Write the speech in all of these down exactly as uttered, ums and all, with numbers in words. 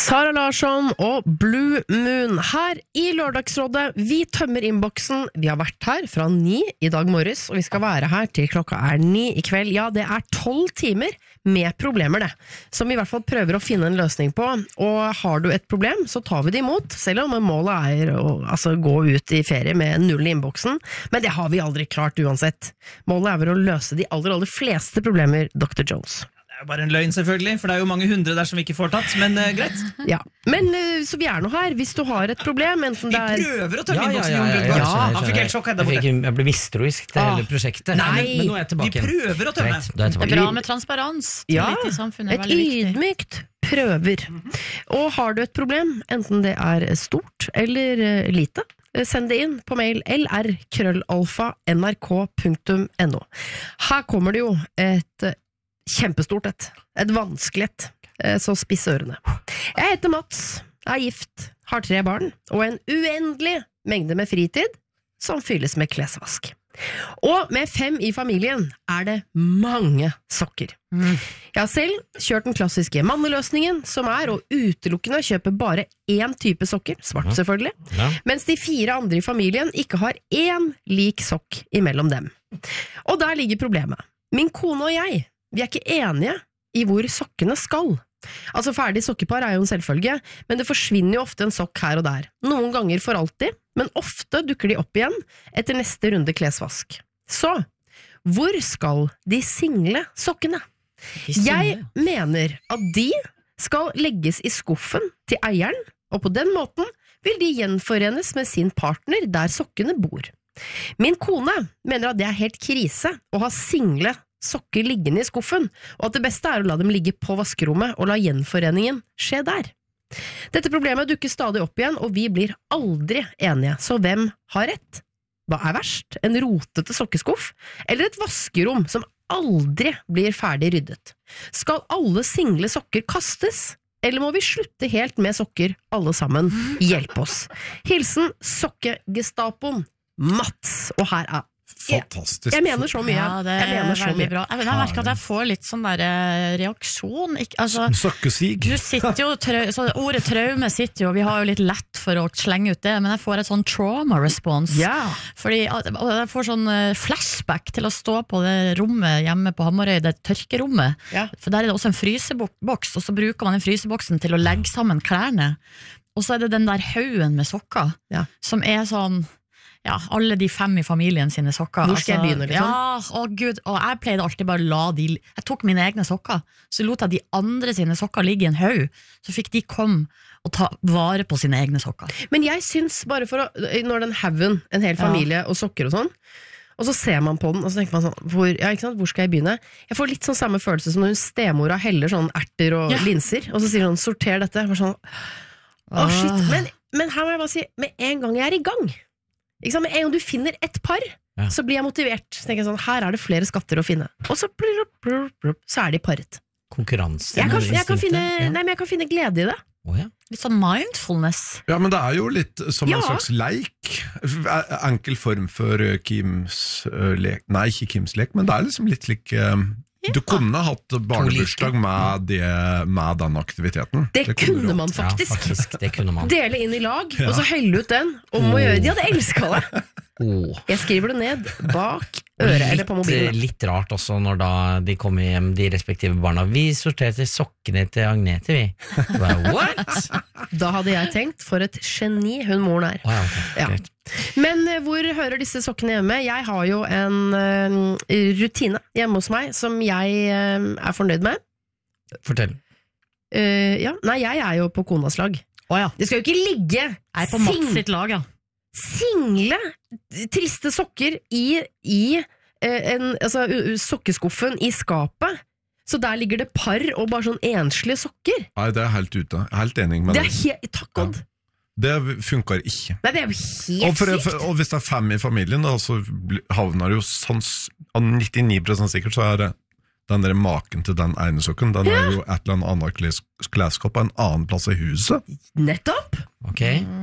Sara Larsson og Blue Moon her i Lørdagsrådet. Vi tømmer innboksen. Vi har vært her fra ni i dag morges, og vi skal være her til klokka er ni i kveld. Ja, det er tolv timer med problemer det, som vi i hvert fall prøver å finne en løsning på. Og har du et problem, så tar vi det imot, selv om målet er å altså, gå ut i ferie med null i innboksen. Men det har vi aldri klart uansett. Målet er vel å løse de aller, aller fleste problemer, doktor Jones. Det er bare en løgn selvfølgelig, for det er jo mange hundre der som ikke får tatt, men uh, greit. Ja, men uh, så vi er nå her, hvis du har et problem, enten det er... Vi prøver å tømme ja, innboksen, ja, ja, ja, ja, ja, ja, han fikk helt sjokk her der jeg, borte. jeg ble mistroisk til ah, hele prosjektet. Nei, men, men nå er jeg tilbake. Vi prøver å tømme. Greit, da er jeg Det tilbake. er bra med transparens. Ja, Tillit i samfunnet er et veldig viktig. ydmykt prøver. Og har du et problem, enten det er stort eller uh, lite, send det inn på mail l r krøllalfa n r k punktum n o. Her kommer det jo et uh, kjempestort et, et vanskelig et, uh, så spiss ørene. Jeg heter Mats, er gift, har tre barn, og en uendelig mengde med fritid som fylles med klesvask. Og med fem i familien er det mange sokker. Mm. Jeg har selv kjørt den klassiske manneløsningen, som er å utelukkende kjøpe bare én type sokker, svart selvfølgelig, Ja. mens de fire andre i familien ikke har én lik sokk imellom dem. Og der ligger problemet. Min kone og jeg, vi er ikke enige i hvor sokkene skal. Altså ferdig sokkepar er jo en selvfølge, men det forsvinner jo ofte en sokk her og der. Noen ganger for alltid, men ofte dukker de opp igjen etter neste runde klesvask. Så, hvor skal de single sokkene? Jeg mener at de skal legges i skuffen til eieren, og på den måten vil de gjenforenes med sin partner der sokkene bor. Min kone mener at det er helt krise å ha single sokker liggende i skuffen, og at det beste er å la dem ligge på vaskerommet og la gjenforeningen skje der. Dette problemet dukker stadig opp igjen, og vi blir aldri enige, så hvem har rett? Hva er verst? En rotete sokkeskuff? Eller et vaskerom som aldri blir ferdig ryddet? Skal alle single sokker kastes? Eller må vi slutte helt med sokker, alle sammen? Hjelp oss! Hilsen sokkegestapoen Mats, og her er Fantastisk. Jeg mener så mye. Ja, det jeg er mener så veldig mye. bra. Jeg, jeg merker at jeg får litt sånn der eh, reaksjon. Ikke, altså, Sokkesig. du sitter jo, trau, så ordet traume sitter jo, vi har jo litt lett for å slenge ut det, men jeg får et sånn trauma response. Ja. Fordi at- og jeg får sånn eh, flashback til å stå på det rommet hjemme på Hamarøy, det tørkerommet. Ja. For der er det også en fryseboks, og så bruker man den fryseboksen til å legge sammen klærne. Og så er det den der haugen med sokker, Ja. som er sånn, ja, alle de fem i familien sine sokker. Hvor skal jeg begynne, liksom? Ja, å Gud, og jeg pleide alltid bare å la de, jeg tok mine egne sokker, så lot jeg de andre sine sokker ligge i en haug, så fikk de komme og ta vare på sine egne sokker. Men jeg syns bare for å, når den haugen, en hel familie og sokker og sånn, og så ser man på den, og så tenker man sånn, hvor, ja, ikke sant, hvor skal jeg begynne? Jeg får litt sånn samme følelse som når hun stemora heller sånn erter og Ja. linser, og så sier hun, sorter dette. Jeg var sånn, å shit, men, men her må jeg bare si, med en gang jeg er i gang, ikke sant? Med en gang du finner et par, Ja. så blir jeg motivert. Så tenker jeg sånn, her er det flere skatter å finne. Og så, blur, blur, blur, så er de paret. Konkurranse. Jeg kan, jeg, kan finne, ja. nei, men jeg kan finne glede i det. Å, ja. Litt sånn mindfulness. Ja, men det er jo litt som Ja. en slags leik. Enkel form for eh, Kims eh, lek. Nei, ikke Kims lek, men det er liksom litt lik eh, Du kunne hatt barnebursdag med, det, med den aktiviteten. Det, kunne du man hatt. faktisk. Ja, faktisk, det kunne man. Dele inn i lag, og så helle ut den om å gjøre. De hadde elsket det. Åh. Jeg skriver det ned bak øret eller på mobilen. Litt rart også når da de kommer hjem, de respektive barna. Vi sorterte sokkene til Agnete, vi. Bare, what? Da hadde jeg tenkt, for et geni hun moren er. Å, ja, ok, Ja. greit. Men eh, hvor hører disse sokkene hjemme? Jeg har jo en eh, rutine hjemme hos meg som jeg eh, er fornøyd med. Fortell. Eh, ja, nei, jeg er jo på konas lag. Åja, Det skal jo ikke ligge jeg er på Mats sing- sitt lag, ja. single, triste sokker i, i eh, en, altså, u- u- sokkeskuffen i skapet. Så der ligger det par og bare sånn enslige sokker. Nei, det er helt ute. Jeg er helt enig med Det er deg. helt, takk God. Det funker ikke. Nei, det er jo helt Og, for, sykt. for, og hvis det er fem i familien, da, så bli- havner det jo sånn s- av nittini prosent sikkert, så er det den der maken til den ene sokken, den er jo et eller annet kles, kleskopp en annen plass i huset. Nettopp! Ok,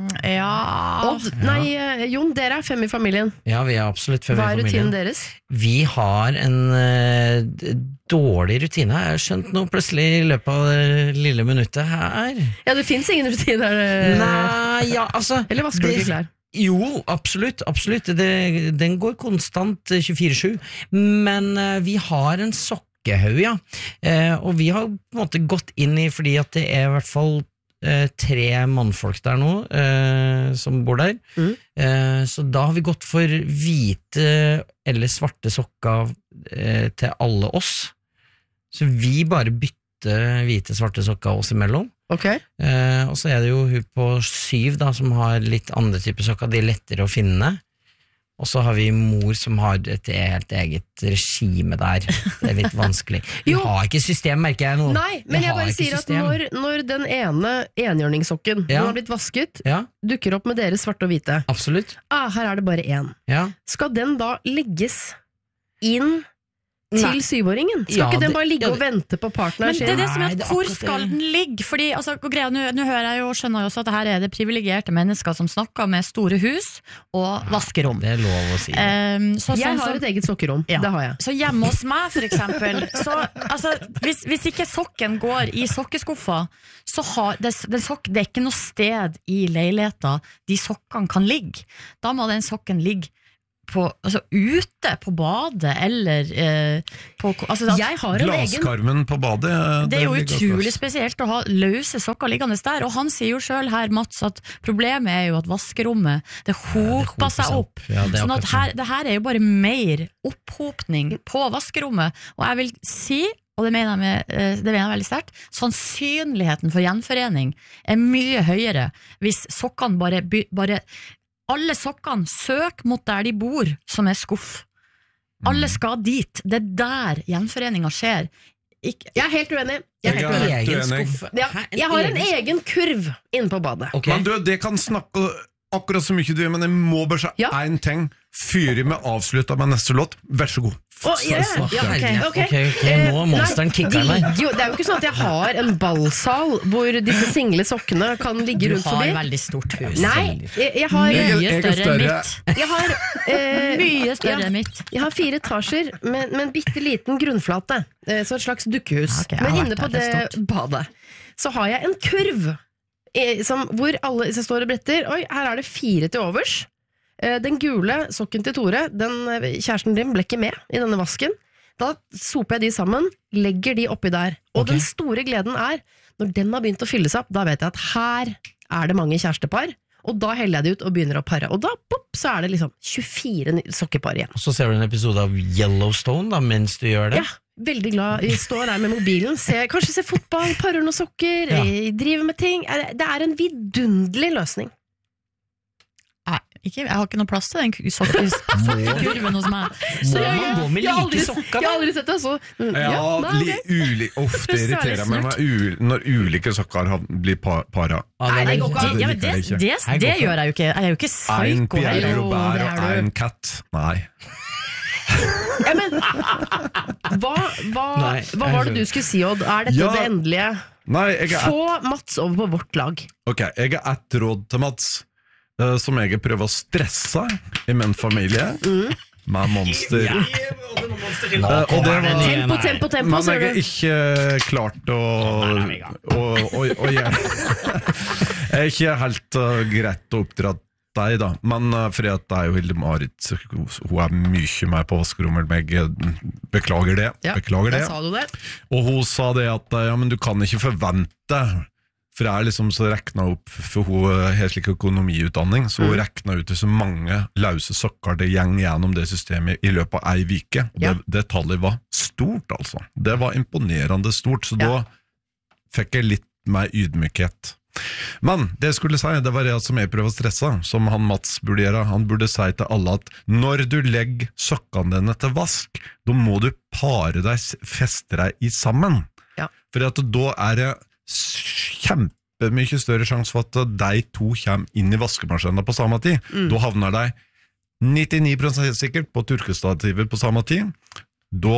Ja Odd, nei, eh, Jon, dere er fem i familien. ja, vi er absolutt fem i Hva er rutinen familien. deres? Vi har en eh, d- dårlig rutine. Jeg har skjønt noe plutselig i løpet av det lille minuttet her. Ja, det finnes ingen rutiner. eh, Nei, ja, altså Eller vasker du det- ikke klær? Jo, absolutt, absolutt. Det, den går konstant eh, tjuefire sju. Men eh, vi har en sokkehaug, ja. Eh, og vi har på en måte gått inn i, fordi at det er i hvert fall eh, tre mannfolk der nå eh, som bor der. Mm. Eh, så da har vi gått for hvite eller svarte sokker eh, til alle oss. Så vi bare bytter hvite, svarte sokker oss imellom. Ok. Eh, og så er det jo hun på syv da, som har litt andre typer sokker, de er lettere å finne. Og så har vi mor som har et helt eget regime der. Det er litt vanskelig. Vi Jo. har ikke system, merker jeg nå. Nei, men Vi jeg har bare ikke sier at system. når, når den ene enhjørningssokken Ja. den har blitt vasket, Ja, dukker opp med deres svarte og hvite. absolutt. Ah, her er det bare én. Ja. Skal den da legges inn til Nei. syvåringen? Skal Ja, ikke den det- bare ligge ja, og det- vente på partneren Men det er sin? det som er Nei, at det er hvor akkurat skal det. den ligge? Fordi, altså, greia, nå, nå hører jeg jo, skjønner jeg også at her er det privilegerte mennesker som snakker med store hus og vaskerom. Det er lov å si det. Um, så, Jeg sånn har som- et eget sokkerom. Ja. Det har jeg. Så hjemme hos meg, for eksempel, så, altså, hvis, hvis ikke sokken går i sokkeskuffa, så har det, den sok, det er ikke noe sted i leiligheten de sokkene kan ligge. Da må den sokken ligge på, altså, ute på badet, eller eh, på altså, at- Jeg har en egen Glaskarmen på badet. Det er jo ligger utrolig plass. spesielt å ha løse sokker liggende der, og han sier jo selv her, Mats, at problemet er jo at vaskerommet, det hoper seg opp. Ja, det er Sånn at akkurat her, det her er jo bare mer opphopning på vaskerommet, og jeg vil si, og det mener jeg, med, eh, det mener jeg veldig sterkt, sannsynligheten for gjenforening er mye høyere hvis sokkene bare, by- bare alle sokkene søk mot der de bor, som er skuff. Alle skal dit. Det er der gjenforeninga skjer. Ikke, Jeg er helt uenig. Jeg, er Jeg helt er uenig. helt Egen uenig. skuff. Ja, Hæ, jeg har en egen- egen kurv inne på badet. Ok. Men du, det kan snakke akkurat så mye du gjør, men jeg må bare si Ja. én ting. Fyre med avslutta med neste låt. Vær så god. Å, ja, Snakk. ja, ok, ok. Ok, ok, nå er monsteren Eh, kicker de meg. ligger jo- Det er jo ikke sånn at jeg har en ballsal hvor disse single sokkene kan ligge du rundt har forbi. veldig stort hus. Nei, jeg, jeg har Jeg- Mye jeg er større enn større. mitt. Jeg har, eh, Mye større ja, enn mitt. jeg har fire etasjer med, med en bitte liten grunnflate, eh, så et slags dukkehus. Ok, jeg har Men vært inne på der, det er det badet så har jeg en kurv eh, som, hvor alle som står og bretter. Oi, her er det fire til overs. Eh, Den gule sokken til Tore, den eh, kjæresten din ble ikke med i denne vasken. Da soper jeg de sammen, legger de oppi der. Og Ok. den store gleden er, når den har begynt å fylle seg opp, da vet jeg at her er det mange kjærestepar. Og da heller jeg det ut og begynner å pare. Og da pop, så er det liksom tjuefire ny- sokkepar igjen. Og så ser du en episode av Yellowstone da, mens du gjør det. Ja, veldig glad. Jeg står der med mobilen, ser, kanskje ser fotball, parer noen sokker, Ja. jeg driver med ting. Det er en vidunderlig løsning. Nei, ikke, jeg har ikke noe plass til den sokke- sokkekurven hos meg. Må man gå med jeg har like aldri, sokker, jeg da? har aldri sett det, så mm, Ja, ja, nei, li, ok. uli, ofte Det er irriterer jeg meg med ul, når ulike sokker har- blir pa, para. Ja, Nei, det det er går ikke an. veldig- Ja, men det, liker jeg det, ikke. det, gjør jeg jo ikke. Jeg er jo ikke En psyko Pierre heller. Robert det er og du. en katt. Nei. Ja, men, hva, hva, Nei, hva var det du skulle si, Odd? Er dette Ja. det endelige? Nei, jeg er et, Få Mats over på vårt lag. ok, jeg er ett råd til Mats, eh, som jeg prøver å stresse i min familie, med monster. Nå Eh, og det kommer var- nye Tempo, her. tempo, tempo, Men ser jeg er du. ikke klart å, å, å, å gjøre Jeg er ikke helt uh, greit å oppdra deg, da. Men uh, fordi at det er jo Hilde-Marit, så hun hun er mye mer på vaskerommet enn meg. Beklager det. Ja, Beklager Der det. sa du det. Og hun sa det at uh, ja, men du kan ikke forvente. For jeg er liksom så rekna opp, for hun har slik økonomiutdanning, så hun Mm. rekna ut så mange løse sokker det gjeng gjennom det systemet i løpet av ei vike. Og Ja. det, det tallet var stort, altså. Det var imponerende stort, så Ja. da fikk jeg litt mer ydmykhet. Men det jeg skulle si, det var det som jeg prøver å stresse, som han Mats burde gjøre. Han burde si til alle at når du legger sokkene dine til vask, da må du pare deg, feste deg i sammen. Ja. For at da er det kjempemye større sjanse for at de to kommer inn i vaskemaskinen på samme tid. Mm. Da havner de nittini prosent sikkert på turkestativet på samme tid. Da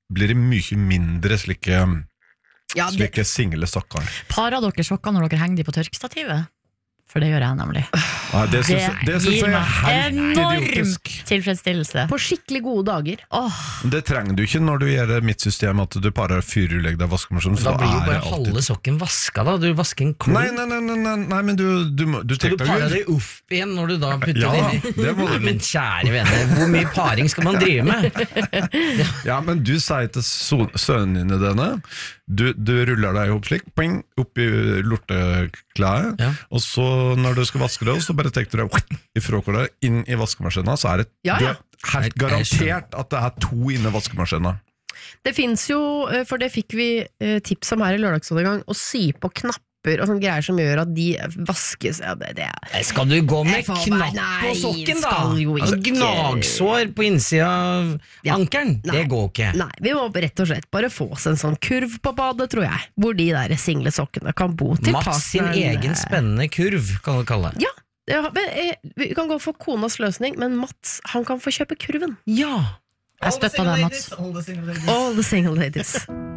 blir det mye mindre slike, Ja, det, slike single sokker. Parer dere sokker når dere henger de på tørkestativet? For det gjør jeg nemlig. Ja, det syns, Det det syns gir jeg er meg helt enorm idiotisk. tilfredsstillelse. på skikkelig gode dager. Åh, Det trenger du ikke når du gjør mitt system at du bare fyrlegger deg vaskemasjonen. Da blir jo er bare det alltid- halve sokken vaska da. Du vasker en klump. Nei, nei, nei, nei, nei, nei, men du, du, må- du Skal tek du deg pare jo- deg opp igjen når du da putter Ja, det inn i? det må du. Nei, men kjære venner, hvor mye paring skal man drive med? Ja, men du sier til so- sønnene dine du, du ruller deg opp slik, ping, opp i lorteklæet, Ja. og så når du skal vaske det, så bare tek du deg ifra hverandre inn i vaskemaskinen, så er det, Ja, ja. det er helt garantert at det er to inne i vaskemaskinen. Det finnes jo, eh, for det fikk vi eh, tips om her i Lørdagsrådet en gang, å sy på knapper og sånne greier som gjør at de vaskes. Ja, det, det er Skal du gå med Jeg får knapp bare- på nei, sokken da? skal jo Altså, ikke- gnagsår på innsida av Ja. ankeren? Nei. Det går ikke. Nei, vi må rett og slett bare få oss en sånn kurv på badet, tror jeg, hvor de der single sokkene kan bo til Mats sin partneren. egen spennende kurv, kan du kalle det. Ja, ja, men, eh, vi kan gå for konas løsning, men Mats, han kan få kjøpe kurven. Ja. jeg støtter deg, Mats. All the single ladies. All the single ladies.